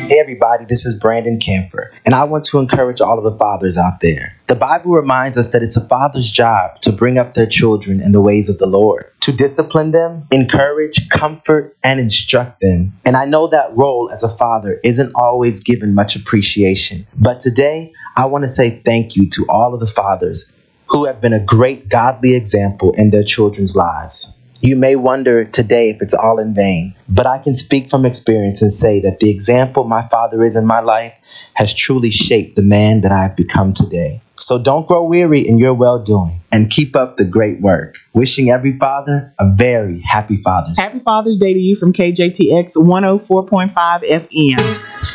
Hey everybody, this is Brandon Camphor, and I want to encourage all of the fathers out there. The Bible reminds us that it's a father's job to bring up their children in the ways of the Lord, to discipline them, encourage, comfort, and instruct them. And I know that role as a father isn't always given much appreciation, but today I want to say thank you to all of the fathers who have been a great godly example in their children's lives. You may wonder today if it's all in vain, but I can speak from experience and say that the example my father is in my life has truly shaped the man that I have become today. So don't grow weary in your well-doing and keep up the great work. Wishing every father a very happy Father's Day. Happy Father's Day to you from KJTX 104.5 FM.